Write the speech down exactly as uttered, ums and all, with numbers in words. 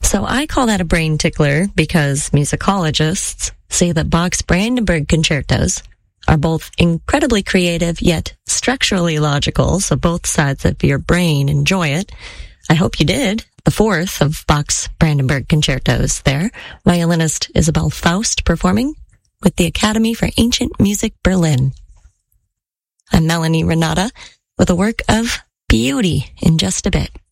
So I call that a brain tickler because musicologists say that Bach's Brandenburg concertos are both incredibly creative yet structurally logical, so both sides of your brain enjoy it. I hope you did. The fourth of Bach's Brandenburg concertos there, violinist Isabel Faust performing with the Academy for Ancient Music Berlin. I'm Melanie Renata with a work of beauty in just a bit.